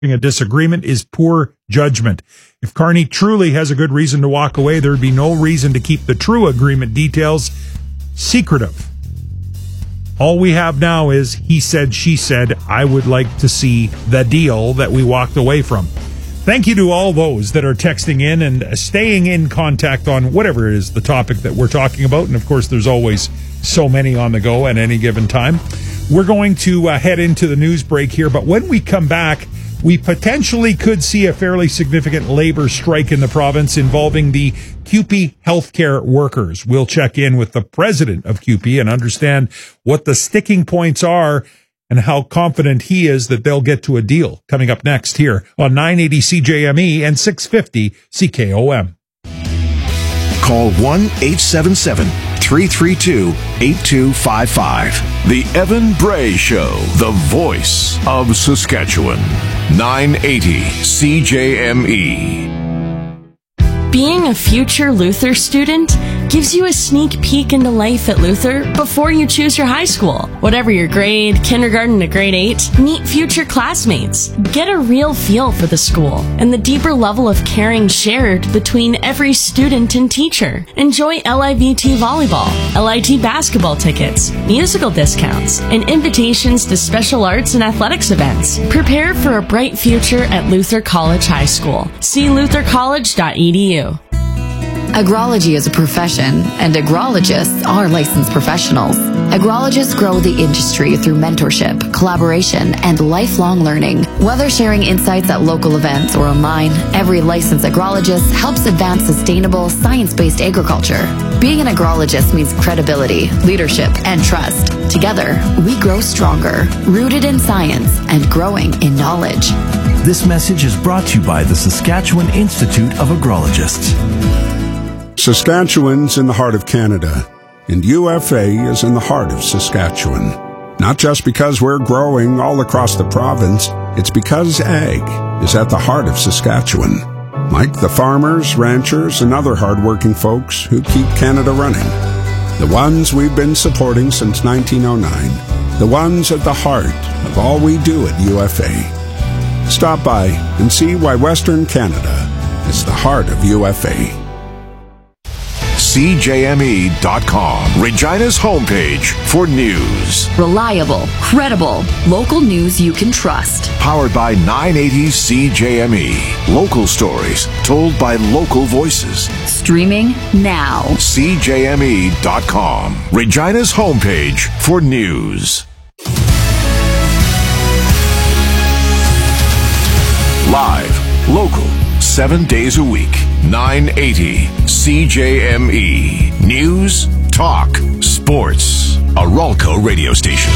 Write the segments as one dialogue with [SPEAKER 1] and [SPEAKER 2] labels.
[SPEAKER 1] A disagreement is poor judgment. If Carney truly has a good reason to walk away, there'd be no reason to keep the true agreement details secretive. All we have now is he said, she said. I would like to see the deal that we walked away from. Thank you to all those that are texting in and staying in contact on whatever it is the topic that we're talking about. And of course, there's always so many on the go at any given time. We're going to head into the news break here, but when we come back, we potentially could see a fairly significant labor strike in the province involving the CUPE healthcare workers. We'll check in with the president of CUPE and understand what the sticking points are and how confident he is that they'll get to a deal. Coming up next here on 980 CJME and 650 CKOM.
[SPEAKER 2] Call 1-877-332-8255. The Evan Bray Show, the voice of Saskatchewan. 980 CJME.
[SPEAKER 3] Being a future Luther student gives you a sneak peek into life at Luther before you choose your high school. Whatever your grade, kindergarten to grade 8, meet future classmates. Get a real feel for the school and the deeper level of caring shared between every student and teacher. Enjoy LIVT volleyball, LIT basketball tickets, musical discounts, and invitations to special arts and athletics events. Prepare for a bright future at Luther College High School. See luthercollege.edu.
[SPEAKER 4] Agrology is a profession, and agrologists are licensed professionals. Agrologists grow the industry through mentorship, collaboration, and lifelong learning. Whether sharing insights at local events or online, every licensed agrologist helps advance sustainable, science-based agriculture. Being an agrologist means credibility, leadership, and trust. Together, we grow stronger, rooted in science and growing in knowledge.
[SPEAKER 5] This message is brought to you by the Saskatchewan Institute of Agrologists.
[SPEAKER 6] Saskatchewan's in the heart of Canada, and UFA is in the heart of Saskatchewan. Not just because we're growing all across the province, it's because ag is at the heart of Saskatchewan. Like the farmers, ranchers, and other hardworking folks who keep Canada running. The ones we've been supporting since 1909. The ones at the heart of all we do at UFA. Stop by and see why Western Canada is the heart of UFA.
[SPEAKER 2] CJME.com, Regina's homepage for news.
[SPEAKER 4] Reliable, credible, local news you can trust.
[SPEAKER 2] Powered by 980 CJME. Local stories told by local voices.
[SPEAKER 4] Streaming now.
[SPEAKER 2] CJME.com, Regina's homepage for news. Live, local, 7 days a week. 980 CJME. News, talk, sports. A Ralco radio station.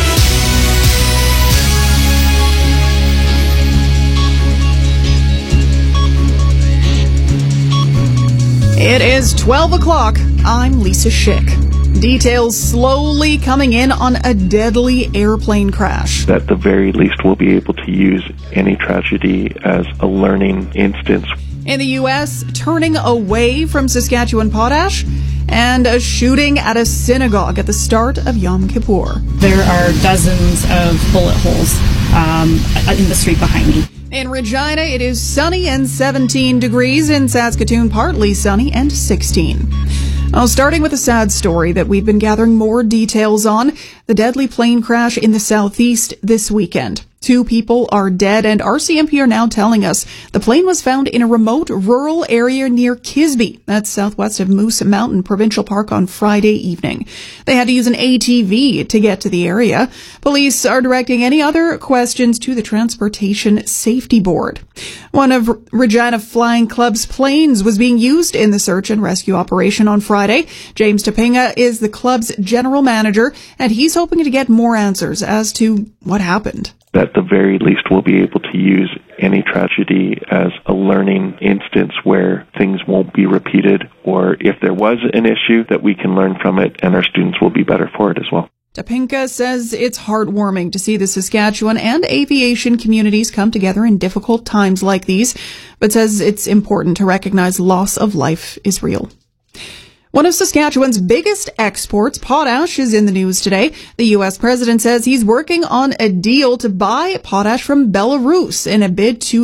[SPEAKER 7] It is 12 o'clock. I'm Lisa Schick. Details slowly coming in on a deadly airplane crash.
[SPEAKER 8] At the very least, we'll be able to use any tragedy as a learning instance.
[SPEAKER 7] In the U.S., turning away from Saskatchewan potash, and a shooting at a synagogue at the start of Yom Kippur.
[SPEAKER 9] There are dozens of bullet holes in the street behind me.
[SPEAKER 7] In Regina, it is sunny and 17 degrees. In Saskatoon, partly sunny and 16. Well, starting with a sad story that we've been gathering more details on, the deadly plane crash in the southeast this weekend. 2 people are dead, and RCMP are now telling us the plane was found in a remote rural area near Kisby, that's southwest of Moose Mountain Provincial Park, on Friday evening. They had to use an ATV to get to the area. Police are directing any other questions to the Transportation Safety Board. One of Regina Flying Club's planes was being used in the search and rescue operation on Friday. James Topinga is the club's general manager, and he's hoping to get more answers as to what happened.
[SPEAKER 8] At the very least, we'll be able to use any tragedy as a learning instance where things won't be repeated, or if there was an issue, that we can learn from it and our students will be better for it as well.
[SPEAKER 7] Topinka says it's heartwarming to see the Saskatchewan and aviation communities come together in difficult times like these, but says it's important to recognize loss of life is real. One of Saskatchewan's biggest exports, potash, is in the news today. The U.S. president says he's working on a deal to buy potash from Belarus in a bid to